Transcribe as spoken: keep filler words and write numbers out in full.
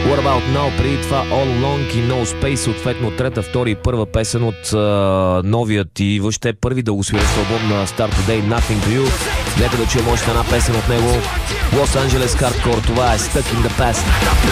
What About Now, преди това All Along и No Space, съответно трета, втори и първа песен от uh, новият и въобще първи дългосвирещ албум на Start Today, Nothing to You. Нека да чуем още една песен от него. Los Angeles Hardcore, това е Stuck in the Past.